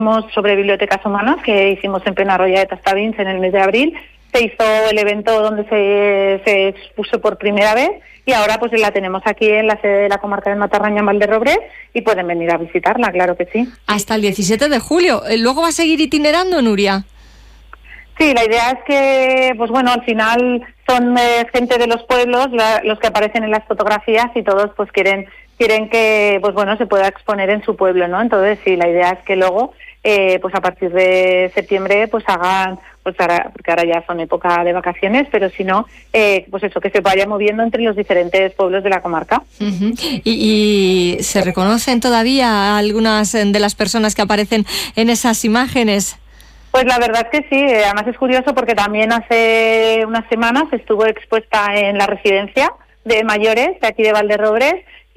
sobre bibliotecas humanas que hicimos en Penarroya de Tastavins en el mes de abril. Se hizo el evento donde se expuso por primera vez y ahora pues la tenemos aquí en la sede de la comarca de Matarraña, en Valderrobles, y pueden venir a visitarla, claro que sí. Hasta el 17 de julio. ¿Luego va a seguir itinerando, Nuria? Sí, la idea es que, pues bueno, al final son gente de los pueblos los que aparecen en las fotografías y todos pues quieren que, pues bueno, se pueda exponer en su pueblo, ¿no? Entonces sí, la idea es que luego, pues a partir de septiembre, pues hagan, pues ahora, porque ahora ya son época de vacaciones, pero si no, pues eso, que se vaya moviendo entre los diferentes pueblos de la comarca. Uh-huh. ¿Y se reconocen todavía algunas de las personas que aparecen en esas imágenes? Pues la verdad es que sí, además es curioso porque también hace unas semanas estuvo expuesta en la residencia de mayores de aquí de Valderrobles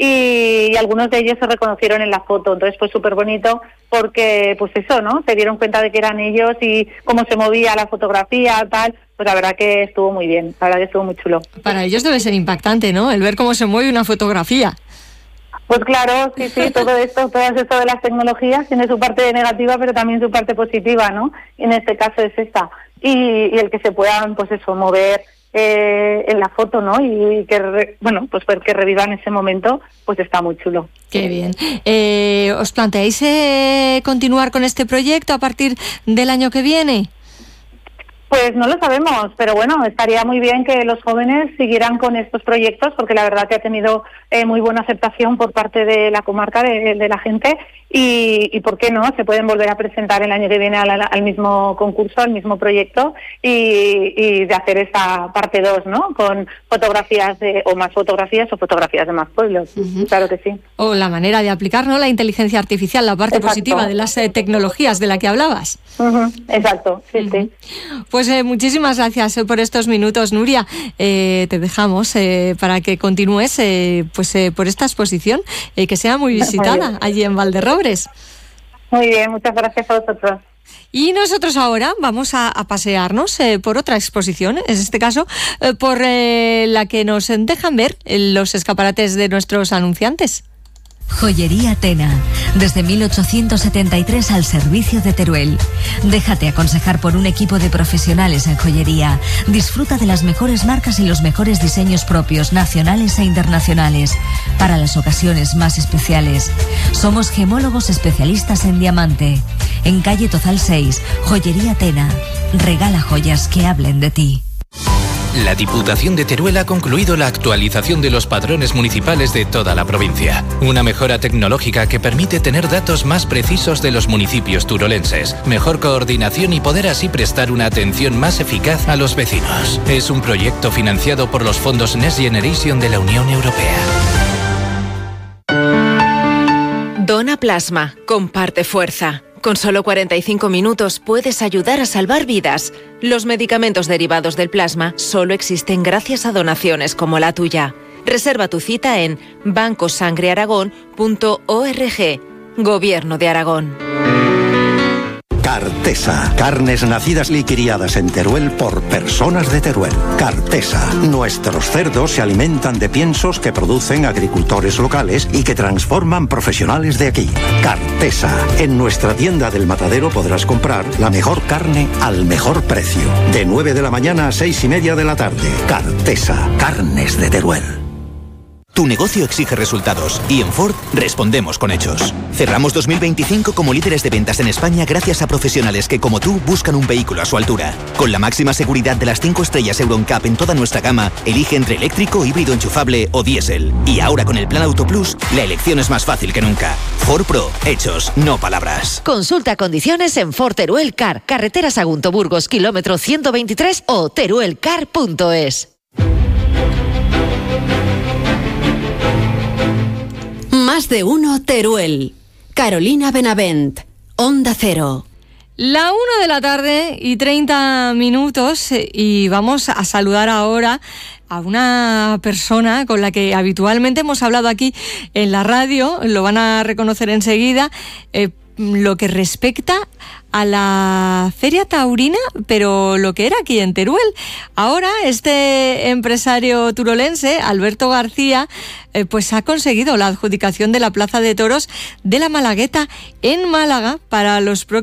y algunos de ellos se reconocieron en la foto, entonces fue súper bonito porque pues eso, ¿no? Se dieron cuenta de que eran ellos y cómo se movía la fotografía, tal, pues la verdad que estuvo muy bien, la verdad que estuvo muy chulo. Para ellos debe ser impactante, ¿no? El ver cómo se mueve una fotografía. Pues claro, sí, todo esto de las tecnologías tiene su parte negativa, pero también su parte positiva, ¿no? En este caso es esta. Y el que se puedan, pues eso, mover en la foto, ¿no? Y que, pues ver que revivan ese momento, pues está muy chulo. Qué bien. ¿Os planteáis continuar con este proyecto a partir del año que viene? Pues no lo sabemos, pero bueno, estaría muy bien que los jóvenes siguieran con estos proyectos porque la verdad que ha tenido muy buena aceptación por parte de la comarca, de la gente y ¿por qué no? Se pueden volver a presentar el año que viene al mismo concurso, al mismo proyecto y de hacer esta parte 2, ¿no? Con fotografías o más fotografías o fotografías de más pueblos. Uh-huh. Claro que sí. O la manera de aplicar, ¿no? La inteligencia artificial, la parte positiva de las tecnologías de la que hablabas. Uh-huh. Exacto, sí, sí. Pues muchísimas gracias por estos minutos, Nuria. Te dejamos para que continúes por esta exposición que sea muy visitada allí en Valderrobles. Muy bien, muchas gracias a vosotros. Y nosotros ahora vamos a pasearnos por otra exposición, en este caso por la que nos dejan ver los escaparates de nuestros anunciantes. Joyería Tena, desde 1873 al servicio de Teruel. Déjate aconsejar por un equipo de profesionales en joyería. Disfruta de las mejores marcas y los mejores diseños propios, nacionales e internacionales, para las ocasiones más especiales. Somos gemólogos especialistas en diamante. En calle Tozal 6, Joyería Tena. Regala joyas que hablen de ti. La Diputación de Teruel ha concluido la actualización de los padrones municipales de toda la provincia. Una mejora tecnológica que permite tener datos más precisos de los municipios turolenses, mejor coordinación y poder así prestar una atención más eficaz a los vecinos. Es un proyecto financiado por los fondos Next Generation de la Unión Europea. Dona plasma, comparte fuerza. Con solo 45 minutos puedes ayudar a salvar vidas. Los medicamentos derivados del plasma solo existen gracias a donaciones como la tuya. Reserva tu cita en bancosangrearagón.org. Gobierno de Aragón. Cartesa, carnes nacidas y criadas en Teruel por personas de Teruel. Cartesa, nuestros cerdos se alimentan de piensos que producen agricultores locales y que transforman profesionales de aquí. Cartesa, en nuestra tienda del Matadero podrás comprar la mejor carne al mejor precio. De 9 de la mañana a 6:30 de la tarde. Cartesa, carnes de Teruel. Tu negocio exige resultados y en Ford respondemos con hechos. Cerramos 2025 como líderes de ventas en España gracias a profesionales que como tú buscan un vehículo a su altura. Con la máxima seguridad de las 5 estrellas Euro NCAP en toda nuestra gama, elige entre eléctrico, híbrido enchufable o diésel. Y ahora con el Plan Auto Plus, la elección es más fácil que nunca. Ford Pro, hechos, no palabras. Consulta condiciones en Ford Teruel Car, carretera Sagunto Burgos, kilómetro 123 o teruelcar.es. Más de uno Teruel. Carolina Benavent, Onda Cero. La 1:30 p.m. y vamos a saludar ahora a una persona con la que habitualmente hemos hablado aquí en la radio, lo van a reconocer enseguida, lo que respecta a la Feria Taurina, pero lo que era aquí en Teruel. Ahora este empresario turolense, Alberto García, pues ha conseguido la adjudicación de la Plaza de Toros de la Malagueta en Málaga para los próximos